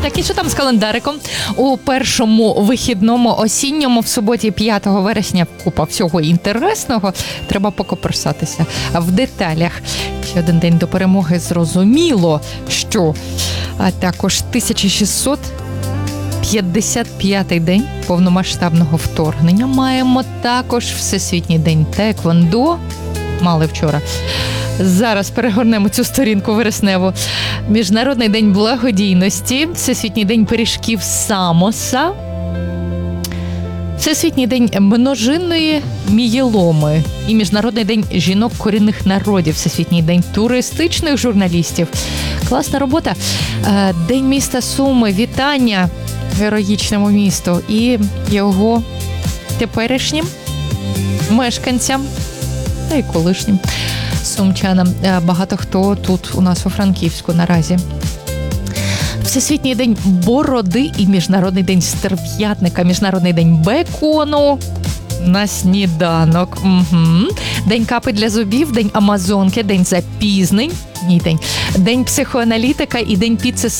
Так, і що там з календариком? У першому вихідному осінньому в суботі 5 вересня купа всього інтересного. Треба покоперсатися в деталях. Ще один день до перемоги, зрозуміло, що також 1655-й день повномасштабного вторгнення. Маємо також Всесвітній день Теквондо. Мали вчора. Зараз перегорнемо цю сторінку вересневу. Міжнародний день благодійності, Всесвітній день пиріжків Самоса, Всесвітній день множинної мієломи і Міжнародний день жінок корінних народів, Всесвітній день туристичних журналістів. Класна робота. День міста Суми. Вітання героїчному місту і його теперішнім мешканцям та й колишнім сумчанам. Багато хто тут у нас у Франківську наразі. Всесвітній день бороди і Міжнародний день стерв'ятника, Міжнародний день бекону на сніданок. День капи для зубів, день амазонки, день запізнень, день психоаналітика і день піци